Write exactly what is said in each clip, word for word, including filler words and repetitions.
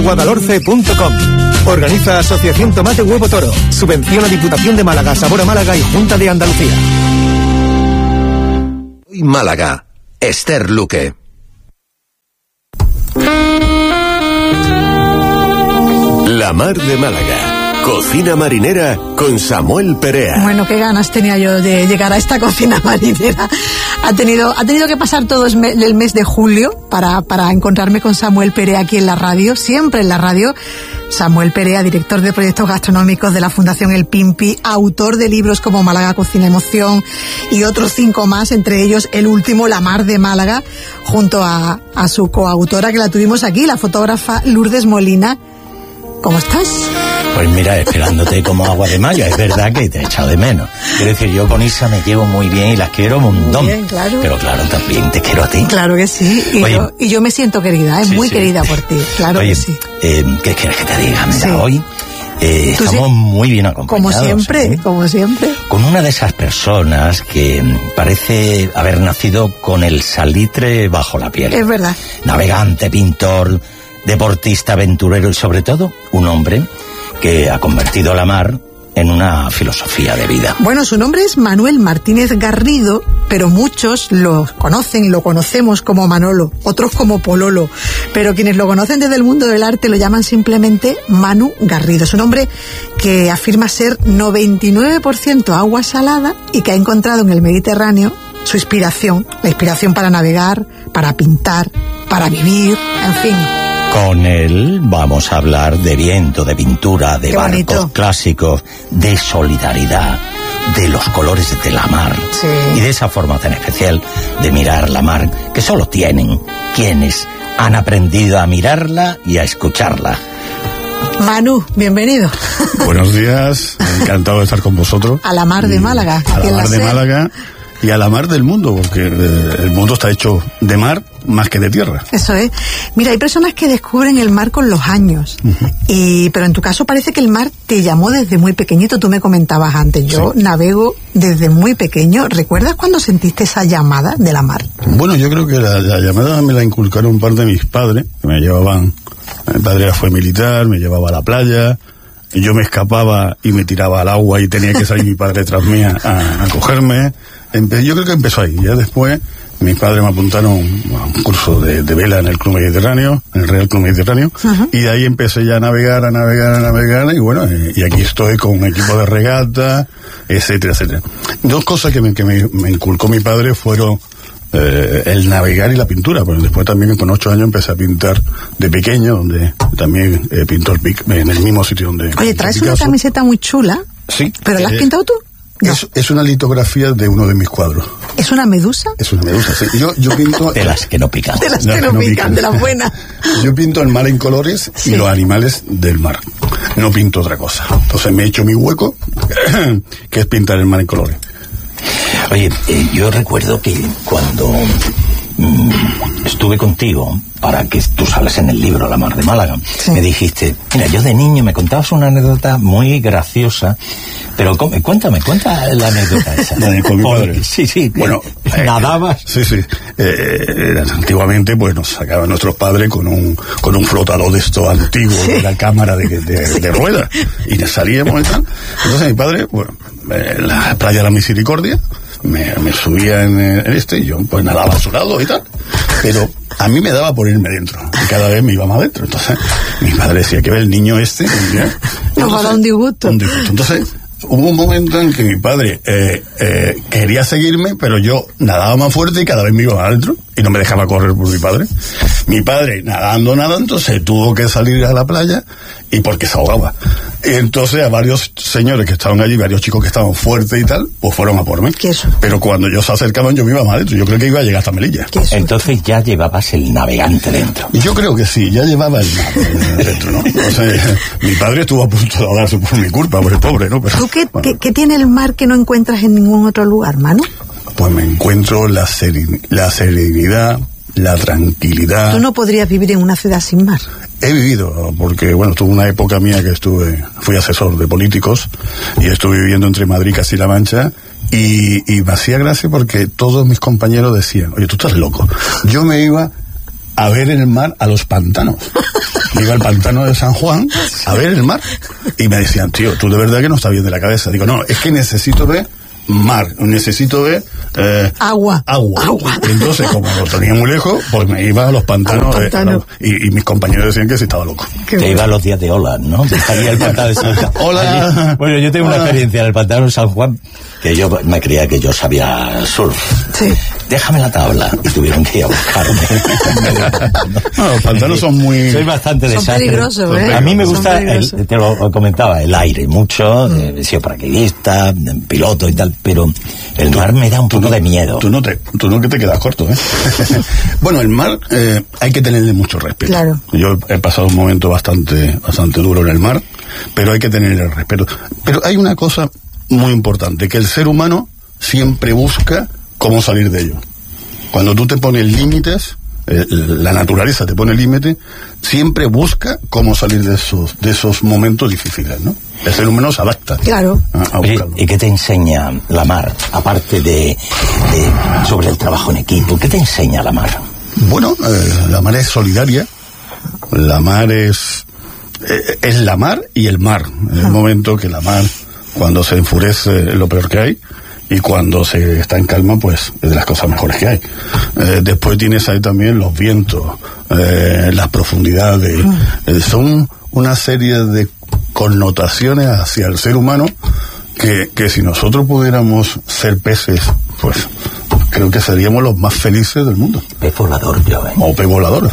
guadalhorce punto com. Organiza Asociación Tomate Huevo Toro. Subvenciona Diputación de Málaga, Sabor a Málaga y Junta de Andalucía. Málaga, Esther Luque. La Mar de Málaga. Cocina marinera con Samuel Perea. Bueno, qué ganas tenía yo de llegar a esta cocina marinera. Ha tenido, ha tenido que pasar todo el mes de julio para, para encontrarme con Samuel Perea aquí en la radio, siempre en la radio. Samuel Perea, director de proyectos gastronómicos de la Fundación El Pimpi, autor de libros como Málaga Cocina Emoción y otros cinco más, entre ellos el último, La Mar de Málaga, junto a, a su coautora que la tuvimos aquí, la fotógrafa Lourdes Molina. ¿Cómo estás? Pues mira, esperándote como agua de mayo. Es verdad que te he echado de menos. Quiero decir, yo con Isa me llevo muy bien y las quiero un montón. Muy bien, claro. Pero claro, también te quiero a ti. Claro que sí. Y, Oye, yo, y yo me siento querida, es ¿eh? sí, muy sí. querida por ti. Claro Oye, que sí. Eh, ¿Qué quieres que te diga? Mira, sí. hoy eh, estamos sí? muy bien acompañados. Como siempre, ¿eh? como siempre. Con una de esas personas que parece haber nacido con el salitre bajo la piel. Es verdad. Navegante, pintor, deportista, aventurero y sobre todo un hombre que ha convertido la mar en una filosofía de vida. Bueno, su nombre es Manuel Martínez Garrido, pero muchos lo conocen, lo conocemos como Manolo, otros como Pololo, pero quienes lo conocen desde el mundo del arte lo llaman simplemente Manu Garrido. Es un hombre que afirma ser noventa y nueve por ciento agua salada y que ha encontrado en el Mediterráneo su inspiración, la inspiración para navegar, para pintar, para vivir, en fin. Con él vamos a hablar de viento, de pintura, de Qué barcos bonito. clásicos, de solidaridad, de los colores de la mar. Sí. Y de esa forma tan especial de mirar la mar, que solo tienen quienes han aprendido a mirarla y a escucharla. Manu, bienvenido. Buenos días, encantado de estar con vosotros. A la mar de Málaga. A la mar mar de Málaga y a la mar del mundo, porque el mundo está hecho de mar más que de tierra. Eso es. Mira, hay personas que descubren el mar con los años, uh-huh. y pero en tu caso parece que el mar te llamó desde muy pequeñito. Tú me comentabas antes, yo sí. navego desde muy pequeño. ¿Recuerdas cuando sentiste esa llamada de la mar? Bueno, yo creo que la, la llamada me la inculcaron un par de mis padres, que me llevaban. Mi padre fue militar, me llevaba a la playa, y yo me escapaba y me tiraba al agua y tenía que salir mi padre tras mí a, a cogerme. Empe- yo creo que empezó ahí. Ya después mis padres me apuntaron a un curso de, de vela en el Club Mediterráneo, en el Real Club Mediterráneo, uh-huh. y de ahí empecé ya a navegar, a navegar, a navegar, y bueno, y, y aquí estoy con un equipo de regata, etcétera, etcétera. Dos cosas que me, que me, me inculcó mi padre fueron eh, el navegar y la pintura, pero después también con ocho años empecé a pintar de pequeño, donde también eh, pintó el pic, en el mismo sitio donde... Oye, traes una camiseta muy chula, sí, ¿pero la has eh, pintado tú? No. Es, es una litografía de uno de mis cuadros. ¿Es una medusa? Es una medusa, sí. Yo, yo pinto... De las que no pican. De las que no, no pican, pican, de las buenas. Yo pinto el mar en colores, sí. y los animales del mar. No pinto otra cosa. Entonces me he hecho mi hueco, que es pintar el mar en colores. Oye, eh, yo recuerdo que cuando mmm, estuve contigo, para que tú sales en el libro La Mar de Málaga, sí. me dijiste, mira, yo de niño me contabas una anécdota muy graciosa, pero cuéntame, cuenta la anécdota esa. ¿De con mi padre? Sí, sí, bueno, eh, nadabas. Sí, sí. Eh, antiguamente, pues nos sacaban nuestros padres con un con un flotador de estos antiguos, sí. de la cámara de, de, de, de ruedas, y nos salíamos y tal. Entonces mi padre, bueno, en la playa de la Misericordia, me, me subía en, en este, y yo pues nadaba a su lado y tal, pero a mí me daba por irme dentro, y cada vez me iba más dentro. Entonces mi padre decía que ve el niño este, nos va a dar un disgusto. Un disgusto. Entonces hubo un momento en que mi padre eh, eh, quería seguirme, pero yo nadaba más fuerte y cada vez me iba más adentro y no me dejaba correr por mi padre. Mi padre nadando, nadando, se tuvo que salir a la playa y porque se ahogaba. Y entonces a varios señores que estaban allí, varios chicos que estaban fuertes y tal, pues fueron a por mí. ¿Qué eso? Pero cuando yo se acercaban yo me iba más adentro. Yo creo que iba a llegar hasta Melilla. Entonces ya llevabas el navegante dentro. Yo creo que sí, ya llevaba el navegante dentro, ¿no? O sea, mi padre estuvo a punto de ahogarse por mi culpa, por el pobre, ¿no? Pero, ¿Tú qué, bueno. qué, qué tiene el mar que no encuentras en ningún otro lugar, Manu? Pues me encuentro la, seren- la serenidad, la tranquilidad. ¿Tú no podrías vivir en una ciudad sin mar? He vivido, porque bueno, tuve una época mía que estuve, fui asesor de políticos y estuve viviendo entre Madrid y Castilla-La Mancha y, y me hacía gracia porque todos mis compañeros decían, oye, tú estás loco. Yo me iba a ver en el mar a los pantanos. iba al pantano de San Juan a ver el mar. Y me decían, tío, tú de verdad que no estás bien de la cabeza. Digo, no, es que necesito ver mar, necesito ver eh, agua. agua. Agua. Y entonces, como lo tenía muy lejos, pues me iba a los pantanos. A los pantanos. De, y, y mis compañeros decían que sí estaba loco. Qué Te bueno. Iba a los días de ola, ¿no? Salía el pantano de San Juan. Hola. Allí, bueno, yo tengo Hola. una experiencia en el pantano de San Juan que yo me creía que yo sabía surf. Sí. Déjame la tabla. Y tuvieron que ir a buscarme. No, los pantanos son muy... Soy bastante desastre. Son peligrosos, ¿eh? A mí me gusta, el, te lo comentaba, el aire mucho. Mm. He sido paracaidista, piloto y tal, pero el tú, mar me da un poco no, de miedo. Tú no, te, tú no que te quedas corto, ¿eh? Bueno, el mar eh, hay que tenerle mucho respeto. Claro. Yo he pasado un momento bastante, bastante duro en el mar, pero hay que tenerle respeto. Pero hay una cosa muy importante, que el ser humano siempre busca cómo salir de ello. Cuando tú te pones límites, eh, la naturaleza te pone límite, siempre busca cómo salir de esos de esos momentos difíciles, ¿no? El ser humano se adapta. Claro. A, a Oye, ¿y qué te enseña la mar, aparte de, de sobre el trabajo en equipo? ¿Qué te enseña la mar? Bueno, eh, la mar es solidaria, la mar es eh, es la mar y el mar. En el momento que la mar, cuando se enfurece, es lo peor que hay, y cuando se está en calma, pues es de las cosas mejores que hay. Eh, después tienes ahí también los vientos, eh, las profundidades, eh, son una serie de connotaciones hacia el ser humano que, que si nosotros pudiéramos ser peces, pues creo que seríamos los más felices del mundo. Pez volador, yo, ¿eh? O pez volador.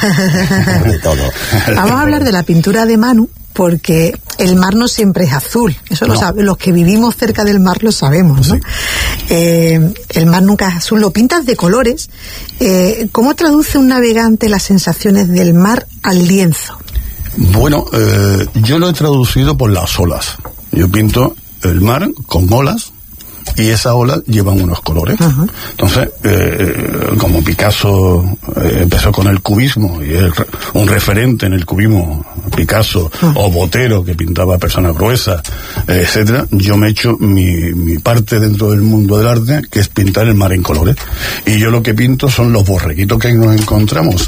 De todo. Vamos a hablar de la pintura de Manu, porque el mar no siempre es azul. Eso no. lo sabe, los que vivimos cerca del mar lo sabemos, ¿no? Sí. Eh, el mar nunca es azul, lo pintas de colores. Eh, ¿Cómo traduce un navegante las sensaciones del mar al lienzo? Bueno, eh, yo lo he traducido por las olas. Yo pinto el mar con olas, y esas olas llevan unos colores. Uh-huh. Entonces, eh, como Picasso eh, empezó con el cubismo, y es un referente en el cubismo, Picasso, uh-huh. o Botero, que pintaba personas gruesas, eh, etcétera, yo me he hecho mi, mi parte dentro del mundo del arte, que es pintar el mar en colores. Y yo lo que pinto son los borreguitos que nos encontramos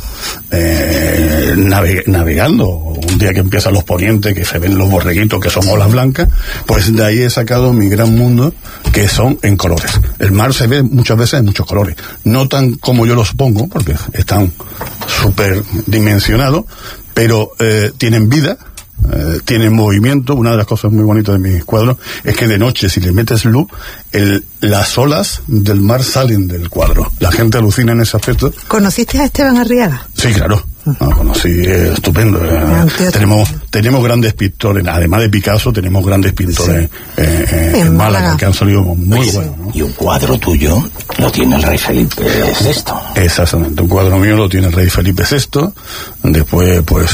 eh, nave, navegando. Un día que empiezan los ponientes, que se ven los borreguitos, que son olas blancas, pues de ahí he sacado mi gran mundo, que son en colores. El mar se ve muchas veces en muchos colores, no tan como yo los pongo, porque están súper dimensionados, pero eh, tienen vida, eh, tienen movimiento. Una de las cosas muy bonitas de mis cuadros es que de noche, si le metes luz, el, las olas del mar salen del cuadro. La gente alucina en ese aspecto. ¿Conociste a Esteban Arriaga? Sí, claro. No, conocí, eh, estupendo. Eh, tenemos tenemos grandes pintores, además de Picasso, tenemos grandes pintores sí. eh, eh, en, en Málaga, Málaga que han salido muy Oye, buenos, ¿no? Y un cuadro tuyo lo tiene el rey Felipe sexto. Exactamente, un cuadro mío lo tiene el rey Felipe sexto. Después, pues,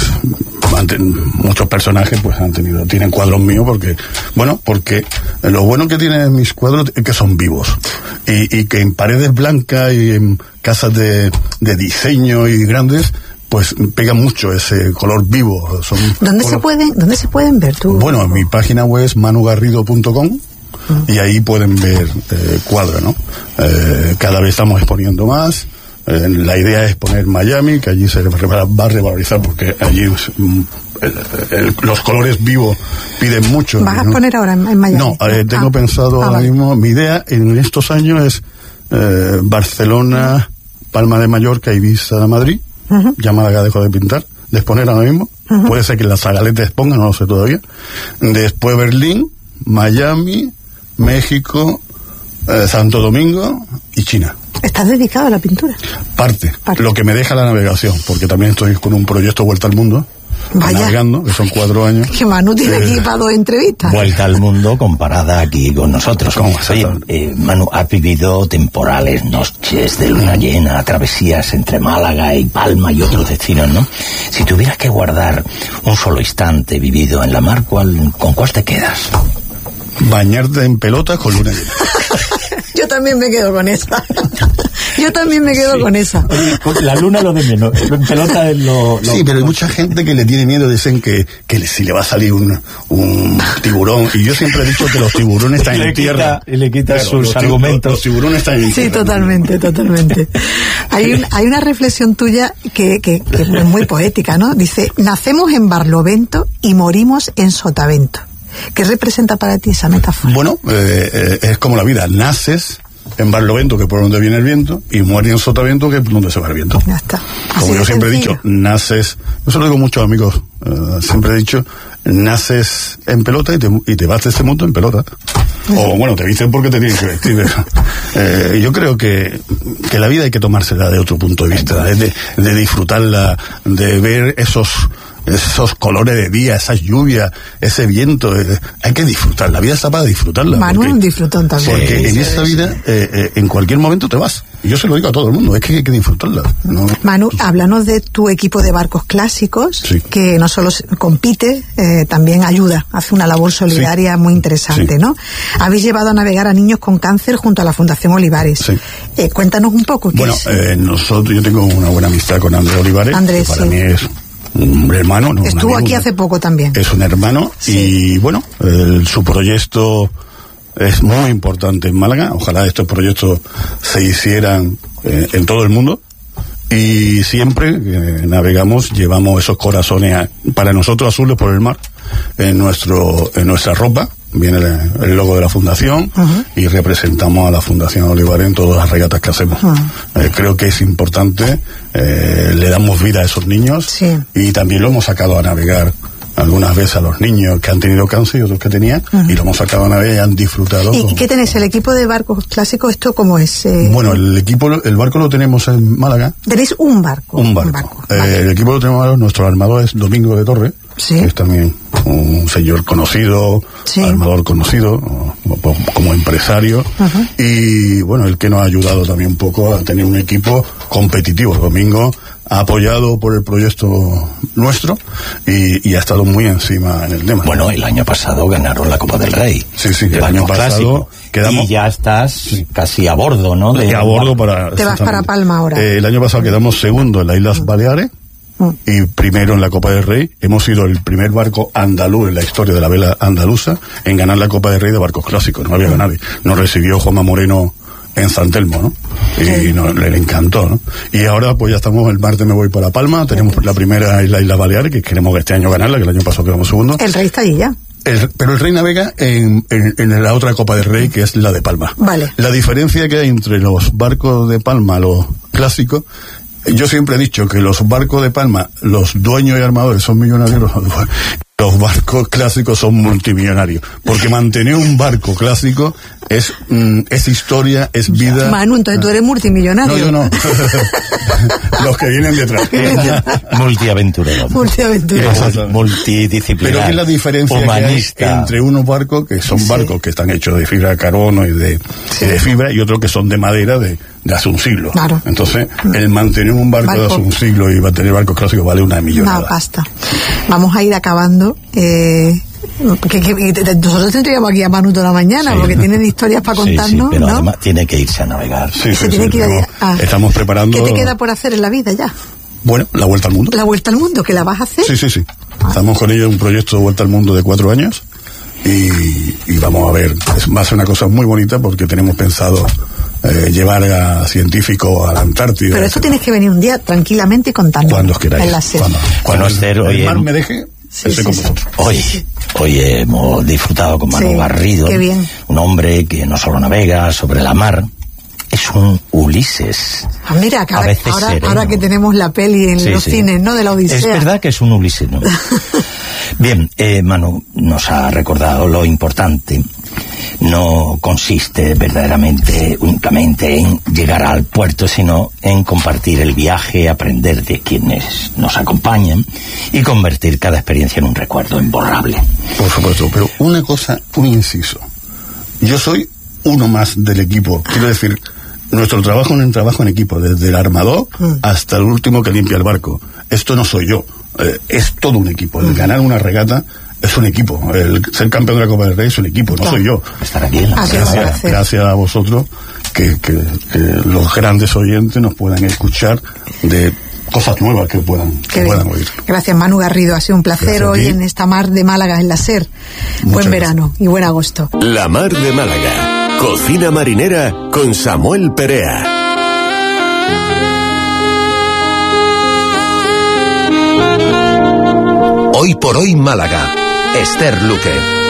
muchos personajes pues han tenido, tienen cuadros míos porque, bueno, porque lo bueno que tienen mis cuadros es que son vivos. Y, y que en paredes blancas y en casas de, de diseño y grandes, pues pega mucho ese color vivo. Son ¿Dónde color... se pueden dónde se pueden ver tú? Bueno, en mi página web es manu garrido punto com uh-huh. y ahí pueden ver eh, cuadros, ¿no? Eh, cada vez estamos exponiendo más. Eh, la idea es poner Miami, que allí se va a revalorizar porque allí el, el, los colores vivos piden mucho. ¿Vas ¿no? a poner ahora en, en Miami? No, eh, tengo ah. pensado ah, ahora vale. mismo, mi idea en estos años es eh, Barcelona, Palma de Mallorca, Ibiza, Madrid. Uh-huh. Ya Málaga dejó de pintar, de exponer ahora mismo. Uh-huh. Puede ser que la Zagaleta exponga, no lo sé todavía. Después Berlín, Miami, México, eh, Santo Domingo y China. ¿Estás dedicado a la pintura? Parte, Parte, lo que me deja la navegación, porque también estoy con un proyecto Vuelta al Mundo. Vaya. Navegando, que son cuatro años. Que Manu tiene eh, aquí para dos entrevistas. Vuelta al mundo comparada aquí con nosotros. ¿Cómo? Oye, eh, Manu, has vivido temporales, noches de luna llena, travesías entre Málaga y Palma y otros destinos, ¿no? Si tuvieras que guardar un solo instante vivido en la mar, ¿cuál, ¿con cuál te quedas? Bañarte en pelotas con luna llena. Yo también me quedo con esa. Yo también me quedo sí. con esa. La luna lo de menos, en pelota es lo, lo... Sí, pero hay mucha gente que le tiene miedo, dicen que, que si le va a salir un, un tiburón, y yo siempre he dicho que los tiburones están le en quita, tierra. Y le quita Claro, sus los argumentos. Los tiburones están en Sí, tierra. totalmente, totalmente. Hay, un, hay una reflexión tuya que, que, que es muy poética, ¿no? Dice, nacemos en Barlovento y morimos en Sotavento. ¿Qué representa para ti esa metáfora? Bueno, eh, eh, es como la vida, naces en Barlovento, que es por donde viene el viento, y mueres en Sotavento, que es por donde se va el viento. Ya está. Como Así yo de siempre he sencillo. dicho, naces, eso lo digo a muchos amigos, uh, siempre he dicho, naces en pelota y te, y te vas de este mundo en pelota. O bueno, te visten porque te tienes que vestir. eh, yo creo que, que la vida hay que tomársela de otro punto de vista, es de, de disfrutarla, de ver esos esos colores de día, esas lluvias, ese viento, eh, hay que disfrutar, la vida está para disfrutarla. Manu porque, un disfrutón también. porque Sí, en sí, esta sí. vida, eh, eh, en cualquier momento te vas. Y yo se lo digo a todo el mundo, es que hay que disfrutarla. ¿no? Manu, háblanos de tu equipo de barcos clásicos, Sí. que no solo se- compite, eh, también ayuda, hace una labor solidaria Sí. muy interesante, Sí. ¿no? Habéis llevado a navegar a niños con cáncer junto a la Fundación Olivares. Sí. Eh, cuéntanos un poco. ¿qué Bueno, es? eh, nosotros, yo tengo una buena amistad con Andrés Olivares, Andrés, que para sí. mí es un hermano. No, un Estuvo amigo, aquí un- hace poco también. Es un hermano Sí. y bueno, el- su proyecto es muy importante en Málaga. Ojalá estos proyectos se hicieran eh, en todo el mundo. Y siempre que navegamos llevamos esos corazones a- para nosotros azules por el mar en nuestro en nuestra ropa. Viene el, el logo de la fundación Ujú. y representamos a la Fundación Olivares en todas las regatas que hacemos. Ujú. Eh, creo que es importante, eh, le damos vida a esos niños Sí. y también lo hemos sacado a navegar algunas veces a los niños que han tenido cáncer y otros que tenían, Ujú. y lo hemos sacado a navegar y han disfrutado. ¿Y con- qué tenés? ¿El equipo de barcos clásicos? ¿Esto cómo es? Eh, Bueno, el equipo, el barco lo tenemos en Málaga. Tenéis un barco. Un barco. Eh, vale. El equipo lo tenemos ahora, nuestro armador es Domingo de Torre, Sí. que es también un señor conocido, Sí. armador conocido, o- o- como empresario, Ujú. y bueno, el que nos ha ayudado también un poco a tener un equipo competitivo. Domingo ha apoyado por el proyecto nuestro y, y ha estado muy encima en el tema. Bueno, el año pasado ganaron la Copa del Rey. Sí, sí, de el año barco pasado clásico. quedamos- Y ya estás casi a bordo, ¿no? De, Y a bordo para... Te vas para exactamente. Palma ahora. Eh, el año pasado quedamos segundo en las Islas Baleares Mm. y primero en la Copa del Rey. Hemos sido el primer barco andaluz en la historia de la vela andaluza en ganar la Copa del Rey de barcos clásicos. No había Mm. nadie. Nos recibió Juanma Moreno en San Telmo, ¿no? Y Sí. nos, le encantó, ¿no? Y ahora pues ya estamos, el martes me voy para Palma, tenemos la primera isla, Islas Baleares, que queremos este año ganarla, que el año pasado quedamos segundo. El rey está allí ya. El- pero el Rey navega en, en, en la otra Copa del Rey, que es la de Palma. Vale. La diferencia que hay entre los barcos de Palma, los clásicos, yo siempre he dicho que los barcos de Palma, los dueños y armadores son millonarios, los barcos clásicos son multimillonarios. Porque mantener un barco clásico es, mm, es historia, es vida. Manu, entonces tú eres multimillonario. No, yo no. Los que vienen detrás. multiaventurero. Multiaventurero. Exacto. Multidisciplinar. Pero ¿qué es la diferencia que humanista. hay entre unos barcos que son Sí. barcos que están hechos de fibra de carbono y de, Sí. y de fibra, y otros que son de madera de, de hace un siglo? Claro. Entonces, el mantener un barco, Barco. de hace un siglo y mantener barcos clásicos vale una millonada. No, basta. Vamos a ir acabando. Eh, que, que- que te- nosotros tendríamos aquí a Manu toda la mañana, Sí. porque tienen historias para Sí, sí, contarnos, pero ¿no? además tiene que irse a navegar. Sí, Se sí, tiene sí, que ir a- estamos, ah. estamos preparando. ¿Qué te queda por hacer en la vida ya? Bueno, la vuelta al mundo. La vuelta al mundo, que la vas a hacer. Sí, sí, sí. Estamos con ellos en un proyecto de vuelta al mundo de cuatro años y, y vamos a ver, es, va a ser una cosa muy bonita porque tenemos pensado eh, llevar a científicos a la Antártida. Pero esto tienes que venir un día tranquilamente y contarnos. Cuando os queráis. En la serie. Cuando, cuando el, Esther, el oye, mar me deje, Sí, estoy sí, con sí. vosotros. Hoy, hoy hemos disfrutado con Manu Sí, Garrido, qué bien. un hombre que no solo navega sobre la mar, es un Ulises. Ah, mira, que A ahora, veces ahora, sereno. ahora que tenemos la peli en Sí, los sí. cines, ¿no? De la Odisea. Es verdad que es un Ulises, ¿no? Bien, eh, Manu nos ha recordado lo importante. No consiste verdaderamente únicamente en llegar al puerto, sino en compartir el viaje, aprender de quienes nos acompañan y convertir cada experiencia en un recuerdo imborrable. Por supuesto, pero una cosa, un inciso. Yo soy uno más del equipo. Quiero decir, nuestro trabajo es un trabajo en equipo, desde el armador Mm. hasta el último que limpia el barco. Esto no soy yo, eh, es todo un equipo. El ganar una regata es un equipo. El ser campeón de la Copa del Rey es un equipo, no Claro. soy yo. Estar aquí en la Ah, sí, mesa. sí. Gracias, gracias. gracias a vosotros. que, que, que los grandes oyentes nos puedan escuchar de cosas nuevas que puedan, que puedan oír. Gracias, Manu Garrido, ha sido un placer hoy en esta mar de Málaga, en la SER. Muchas buen verano gracias. Y buen agosto. La mar de Málaga, cocina marinera con Samuel Perea. Hoy por hoy Málaga, Esther Luque.